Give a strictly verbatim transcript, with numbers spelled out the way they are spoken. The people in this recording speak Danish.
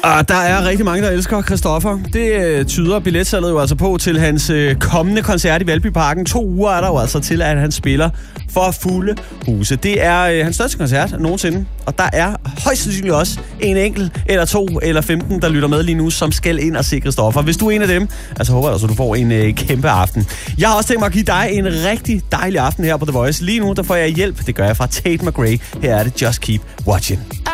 Og der er rigtig mange, der elsker Christoffer. Det øh, tyder billetsalget jo altså på til hans øh, kommende koncert i Valbyparken. To uger er der jo altså til, at han spiller for fulde huse. Det er øh, hans største koncert nogensinde. Og der er højst sandsynligt også en enkelt, eller to, eller femten, der lytter med lige nu, som skal ind og se Christoffer. Hvis du er en af dem, altså håber jeg altså, du får en øh, kæmpe aften. Jeg har også tænkt mig at give dig en rigtig dejlig aften her på The Voice. Lige nu, der får jeg hjælp. Det gør jeg fra Tate McRae. Her er det Just Keep Watching.